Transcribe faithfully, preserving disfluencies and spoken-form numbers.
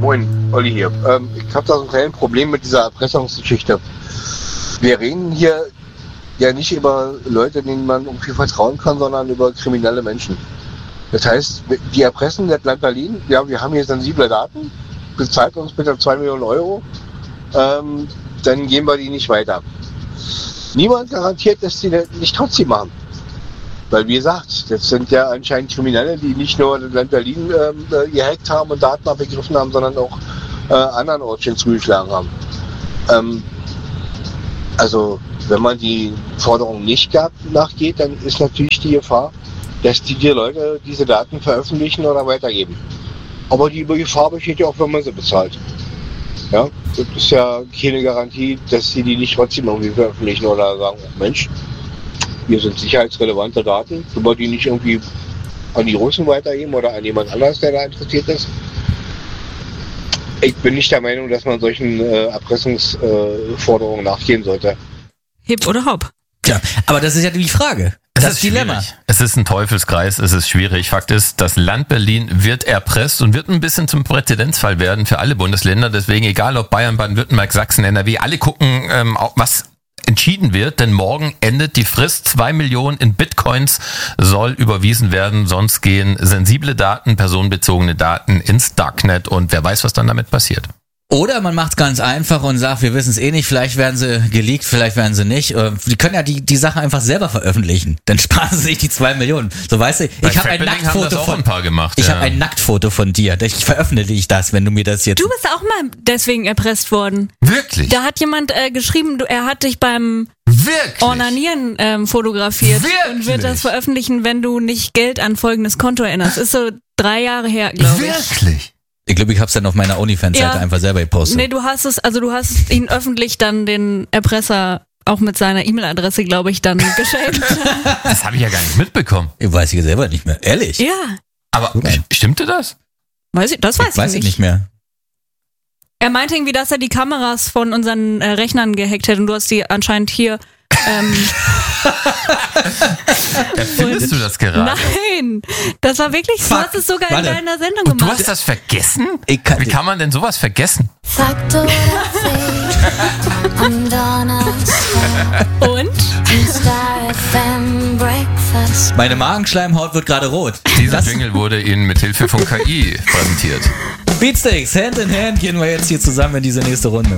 Moin, Olli hier. Ähm, ich habe da so ein kleines Problem mit dieser Erpressungsgeschichte. Wir reden hier ja nicht über Leute, denen man irgendwie vertrauen kann, sondern über kriminelle Menschen. Das heißt, die erpressen das Land Berlin, ja, wir haben hier sensible Daten, bezahlt uns bitte zwei Millionen Euro, ähm, dann geben wir die nicht weiter. Niemand garantiert, dass die das nicht trotzdem machen. Weil wie gesagt, das sind ja anscheinend Kriminelle, die nicht nur das Land Berlin ähm, gehackt haben und Daten abgegriffen haben, sondern auch äh, anderen Ortchen zugeschlagen haben. Ähm, also wenn man die Forderung nicht gab, nachgeht, dann ist natürlich die Gefahr, dass die, die Leute diese Daten veröffentlichen oder weitergeben. Aber die Gefahr besteht ja auch, wenn man sie bezahlt. Ja, das ist ja keine Garantie, dass sie die nicht trotzdem irgendwie veröffentlichen oder sagen, oh Mensch, hier sind sicherheitsrelevante Daten, wenn wir die nicht irgendwie an die Russen weitergeben oder an jemand anderes, der da interessiert ist. Ich bin nicht der Meinung, dass man solchen äh, Erpressungsforderungen äh, nachgehen sollte. Hip oder Hop? Tja, aber das ist ja die Frage. Es Das ist Dilemma. schwierig. Es ist ein Teufelskreis, es ist schwierig. Fakt ist, das Land Berlin wird erpresst und wird ein bisschen zum Präzedenzfall werden für alle Bundesländer. Deswegen, egal ob Bayern, Baden-Württemberg, Sachsen, N R W, alle gucken, ähm, was entschieden wird, denn morgen endet die Frist. Zwei Millionen in Bitcoins soll überwiesen werden, sonst gehen sensible Daten, personenbezogene Daten ins Darknet und wer weiß, was dann damit passiert. Oder man macht es ganz einfach und sagt, wir wissen es eh nicht, vielleicht werden sie geleakt, vielleicht werden sie nicht. Die können ja die die Sache einfach selber veröffentlichen. Dann sparen sie sich die zwei Millionen. So, weißt du, ich habe ein Nacktfoto von ein paar gemacht, Ich ja. habe ein Nacktfoto von dir. Ich veröffentliche ich das, wenn du mir das jetzt. Du bist auch mal deswegen erpresst worden. Wirklich? Da hat jemand äh, geschrieben, du, er hat dich beim Wirklich? Ornanieren ähm, fotografiert Wirklich? und wird das veröffentlichen, wenn du nicht Geld an folgendes Konto erinnerst. Ist so drei Jahre her, glaube ich. Wirklich? Ich glaube, ich hab's dann auf meiner OnlyFans-Seite Ja. einfach selber gepostet. Nee, du hast es, also du hast ihn öffentlich dann den Erpresser auch mit seiner E-Mail-Adresse, glaube ich, dann geschenkt. Das habe ich ja gar nicht mitbekommen. Ich weiß ich selber nicht mehr. Ehrlich? Ja, Aber Nein. stimmte das? weiß ich, das weiß ich, weiß nicht. ich nicht mehr. Er meinte irgendwie, dass er die Kameras von unseren äh, Rechnern gehackt hätte und du hast die anscheinend hier. Ähm, Erfindest du das gerade? nein, das war wirklich, du Fuck. hast es sogar Warte. in deiner Sendung Und du gemacht. hast das vergessen? Ich kann- Wie kann man denn sowas vergessen? Sag du am Donnerstag Und? im Star F M Breakfast. Meine Magenschleimhaut wird gerade rot. Dieser Das- Jingle wurde Ihnen mit Hilfe von K I präsentiert. Beatsteaks, Hand in Hand gehen wir jetzt hier zusammen in diese nächste Runde.